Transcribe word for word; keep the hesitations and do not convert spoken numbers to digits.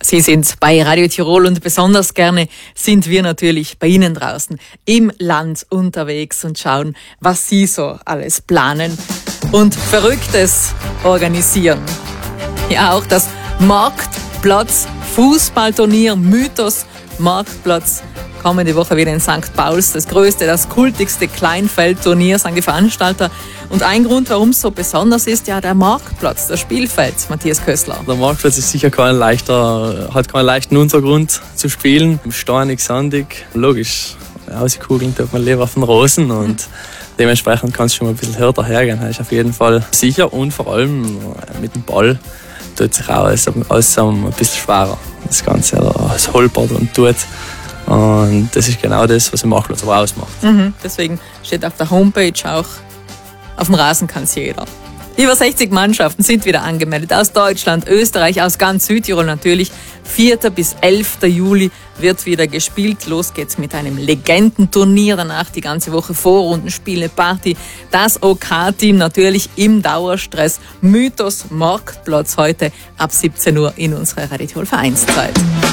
Sie sind bei Radio Tirol und besonders gerne sind wir natürlich bei Ihnen draußen im Land unterwegs und schauen, was Sie so alles planen und Verrücktes organisieren. Ja, auch das Marktplatz Fußballturnier Mythos Marktplatz kommende Woche wieder in Sankt Pauls. Das größte, das kultigste Kleinfeldturnier, sagen die Veranstalter. Und ein Grund, warum es so besonders ist, ja der Marktplatz, das Spielfeld, Matthias Kössler. Der Marktplatz ist sicher kein leichter, hat keinen leichten Untergrund zu spielen. Steinig, sandig, logisch. Auskugeln tut man lieber auf den Rosen und dementsprechend kann es schon mal ein bisschen härter hergehen. Das ist auf jeden Fall sicher und vor allem mit dem Ball tut sich auch alles, alles ein bisschen schwerer. Das Ganze, es holpert und tut. Und das ist genau das, was den Marktplatz aber ausmacht. Mhm, deswegen steht auf der Homepage auch, auf dem Rasen kann es jeder. Über sechzig Mannschaften sind wieder angemeldet. Aus Deutschland, Österreich, aus ganz Südtirol natürlich. vierten bis elften Juli wird wieder gespielt. Los geht's mit einem Legendenturnier. Danach die ganze Woche Vorrundenspiele, Party. Das OK-Team natürlich im Dauerstress. Mythos Marktplatz heute ab siebzehn Uhr in unserer Radio Tirol Vereinszeit.